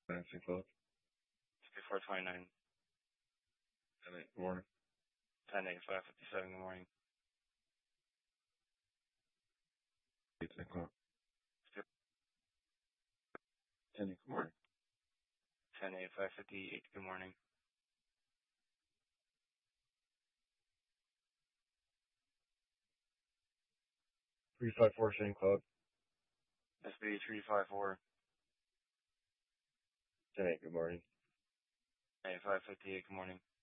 Fancy Club. 5429. 10-8, good morning. 10-8, 557, good morning. 10 o'clock. 10-8, good morning. 10-8, 558, good morning. Three five four St. Cloud. SB 354. 10-8, good morning. 10-8, 558, good morning.